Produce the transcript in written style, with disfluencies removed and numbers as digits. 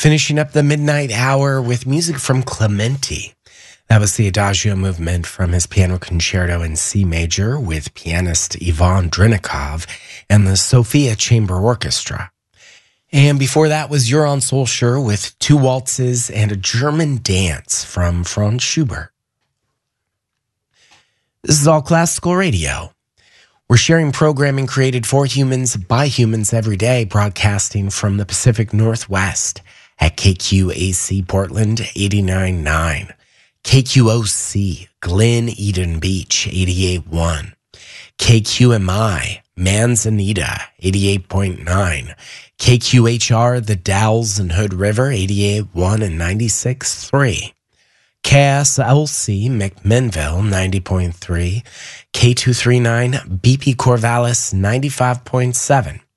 Finishing up the midnight hour with music from Clementi. That was the Adagio movement from his piano concerto in C major with pianist Ivan Drinikov and the Sofia Chamber Orchestra. And before that was Joran Solskjaer with two waltzes and a German dance from Franz Schubert. This is All Classical Radio. We're sharing programming created for humans by humans every day, broadcasting from the Pacific Northwest at KQAC Portland 89.9, KQOC Glen Eden Beach 88.1, KQMI Manzanita 88.9, KQHR The Dalles and Hood River 88.1 and 96.3, KSLC McMinnville 90.3, K239 BP Corvallis 95.7,